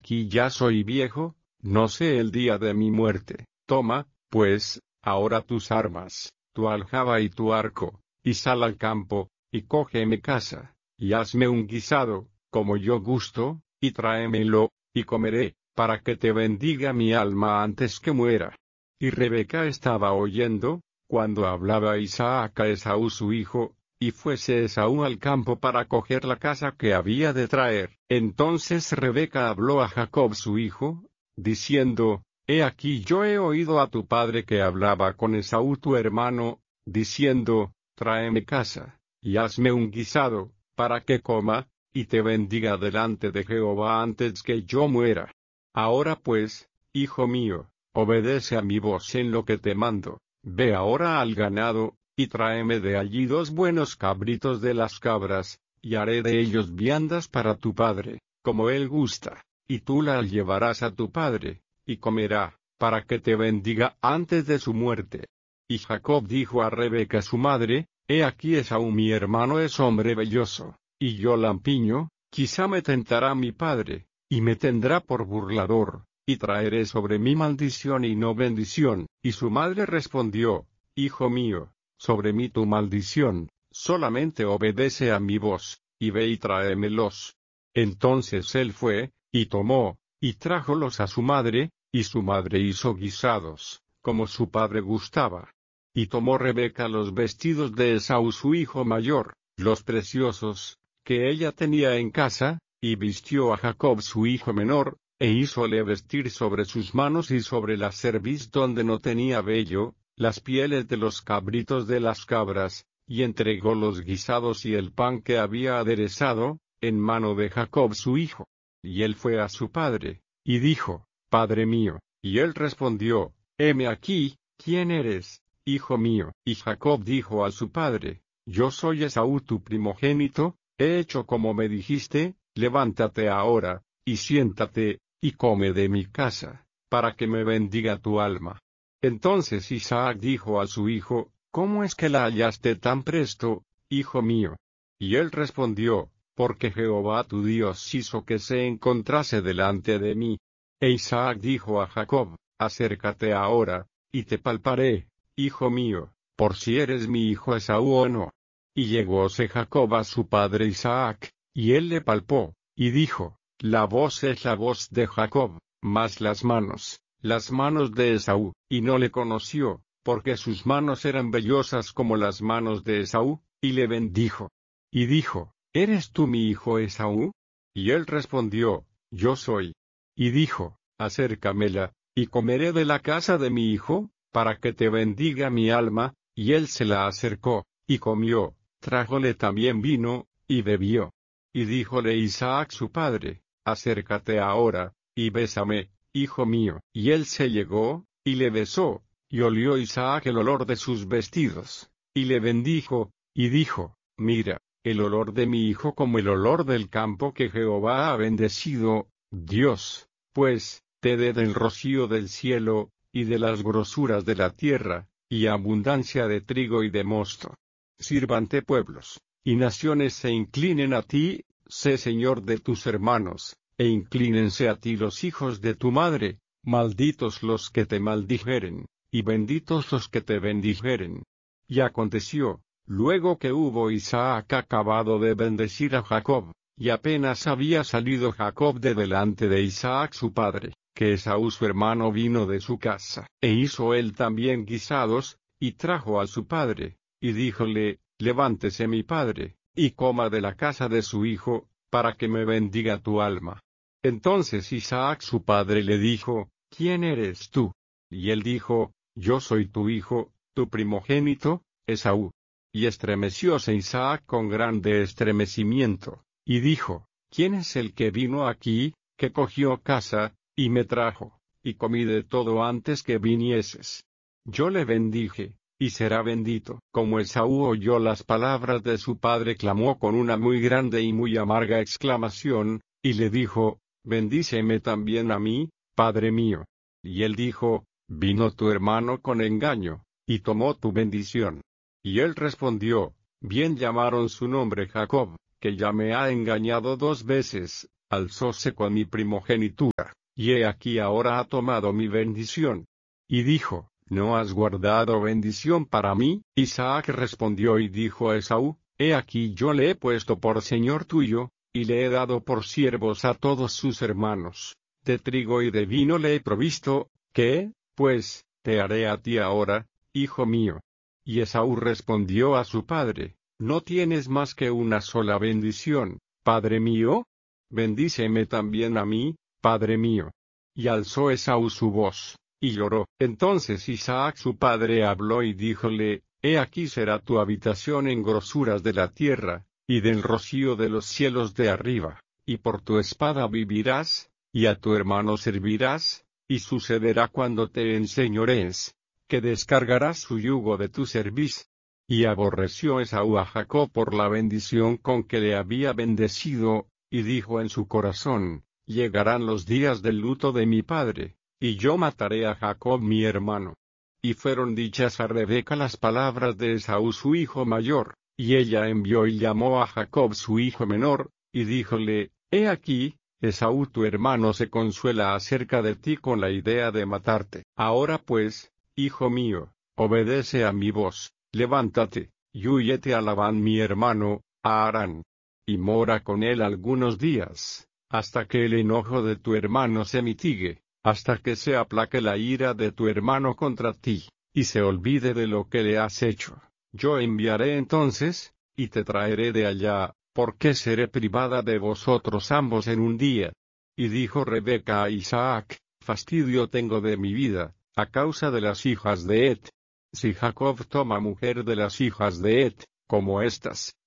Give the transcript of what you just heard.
que ya soy viejo, no sé el día de mi muerte. Toma, pues, ahora tus armas, tu aljaba y tu arco, y sal al campo, y cógeme caza, y hazme un guisado, como yo gusto, y tráemelo, y comeré, para que te bendiga mi alma antes que muera. Y Rebeca estaba oyendo, cuando hablaba Isaac a Esaú su hijo, y fuese Esaú al campo para coger la caza que había de traer. Entonces Rebeca habló a Jacob su hijo, diciendo, He aquí yo he oído a tu padre que hablaba con Esaú tu hermano, diciendo, Tráeme caza, y hazme un guisado, para que coma, y te bendiga delante de Jehová antes que yo muera. Ahora pues, hijo mío, obedece a mi voz en lo que te mando, ve ahora al ganado, y tráeme de allí 2 buenos cabritos de las cabras, y haré de ellos viandas para tu padre, como él gusta, y tú las llevarás a tu padre, y comerá, para que te bendiga antes de su muerte. Y Jacob dijo a Rebeca su madre, He aquí Esaú mi hermano es hombre velloso, y yo lampiño, quizá me tentará mi padre, y me tendrá por burlador, y traeré sobre mí maldición y no bendición. Y su madre respondió, Hijo mío, sobre mí tu maldición, solamente obedece a mi voz, y ve y tráemelos. Entonces él fue, y tomó, y trájolos a su madre, y su madre hizo guisados, como su padre gustaba. Y tomó Rebeca los vestidos de Esaú su hijo mayor, los preciosos, que ella tenía en casa, y vistió a Jacob su hijo menor, e hízole vestir sobre sus manos y sobre la cerviz donde no tenía vello, las pieles de los cabritos de las cabras, y entregó los guisados y el pan que había aderezado, en mano de Jacob su hijo. Y él fue a su padre, y dijo, Padre mío, y él respondió, Heme aquí, ¿quién eres, hijo mío? Y Jacob dijo a su padre, Yo soy Esaú tu primogénito, he hecho como me dijiste, levántate ahora, y siéntate, y come de mi casa, para que me bendiga tu alma. Entonces Isaac dijo a su hijo, ¿Cómo es que la hallaste tan presto, hijo mío? Y él respondió, Porque Jehová tu Dios hizo que se encontrase delante de mí. E Isaac dijo a Jacob, Acércate ahora, y te palparé, hijo mío, por si eres mi hijo Esaú o no. Y llegóse Jacob a su padre Isaac, y él le palpó, y dijo, La voz es la voz de Jacob, mas las manos de Esaú, y no le conoció, porque sus manos eran vellosas como las manos de Esaú, y le bendijo. Y dijo, ¿Eres tú mi hijo Esaú? Y él respondió, Yo soy. Y dijo, Acércamela, y comeré de la casa de mi hijo, para que te bendiga mi alma. Y él se la acercó, y comió, trájole también vino, y bebió. Y díjole Isaac su padre, Acércate ahora, y bésame, hijo mío. Y él se llegó, y le besó, y olió Isaac el olor de sus vestidos, y le bendijo, y dijo, Mira, el olor de mi hijo como el olor del campo que Jehová ha bendecido, Dios, pues, te dé del rocío del cielo, y de las grosuras de la tierra, y abundancia de trigo y de mosto. Sírvante pueblos, y naciones se inclinen a ti, sé Señor de tus hermanos, e inclínense a ti los hijos de tu madre, malditos los que te maldijeren, y benditos los que te bendijeren. Y aconteció, luego que hubo Isaac acabado de bendecir a Jacob, y apenas había salido Jacob de delante de Isaac su padre, que Esaú su hermano vino de su casa, e hizo él también guisados, y trajo a su padre, y díjole, Levántese mi padre, y coma de la casa de su hijo, para que me bendiga tu alma. Entonces Isaac su padre le dijo, ¿Quién eres tú? Y él dijo, Yo soy tu hijo, tu primogénito, Esaú. Y estremecióse Isaac con grande estremecimiento, y dijo, ¿Quién es el que vino aquí, que cogió caza, y me trajo, y comí de todo antes que vinieses? Yo le bendije, y será bendito. Como Esaú oyó las palabras de su padre, clamó con una muy grande y muy amarga exclamación, y le dijo, Bendíceme también a mí, padre mío. Y él dijo, Vino tu hermano con engaño, y tomó tu bendición. Y él respondió, Bien llamaron su nombre Jacob, que ya me ha engañado 2 veces, alzóse con mi primogenitura, y he aquí ahora ha tomado mi bendición. Y dijo, ¿no has guardado bendición para mí? Isaac respondió y dijo a Esaú, he aquí yo le he puesto por señor tuyo, y le he dado por siervos a todos sus hermanos. De trigo y de vino le he provisto, ¿qué, pues, te haré a ti ahora, hijo mío? Y Esaú respondió a su padre, ¿no tienes más que una sola bendición, padre mío? Bendíceme también a mí, padre mío. Y alzó Esaú su voz, y lloró. Entonces Isaac su padre habló y díjole, he aquí será tu habitación en grosuras de la tierra, y del rocío de los cielos de arriba, y por tu espada vivirás, y a tu hermano servirás, y sucederá cuando te enseñorees, que descargarás su yugo de tu cerviz. Y aborreció Esaú a Jacob por la bendición con que le había bendecido, y dijo en su corazón, llegarán los días del luto de mi padre, y yo mataré a Jacob mi hermano. Y fueron dichas a Rebeca las palabras de Esaú su hijo mayor, y ella envió y llamó a Jacob su hijo menor, y díjole, he aquí, Esaú tu hermano se consuela acerca de ti con la idea de matarte. Ahora pues, hijo mío, obedece a mi voz, levántate, y huyete a Labán mi hermano, a Harán, y mora con él algunos días, hasta que el enojo de tu hermano se mitigue, hasta que se aplaque la ira de tu hermano contra ti, y se olvide de lo que le has hecho. Yo enviaré entonces, y te traeré de allá, porque seré privada de vosotros ambos en un día. Y dijo Rebeca a Isaac, fastidio tengo de mi vida, a causa de las hijas de Het. Si Jacob toma mujer de las hijas de Het, como estas,